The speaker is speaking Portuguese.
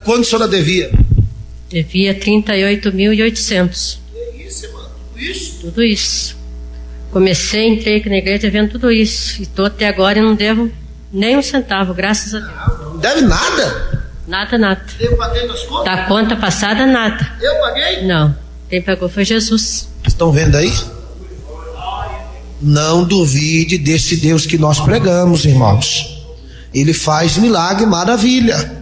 Quanto a senhora devia? Devia 38.800. Que isso, irmã? Tudo isso? Tudo isso. Comecei, entrei aqui na igreja devendo tudo isso. E estou até agora e não devo nem um centavo, graças a Deus. Não deve nada? Nada. Eu paguei nas contas? Da conta passada, nada. Eu paguei? Não. Quem pagou foi Jesus. Estão vendo aí? Não duvide desse Deus que nós pregamos, irmãos. Ele faz milagre, maravilha.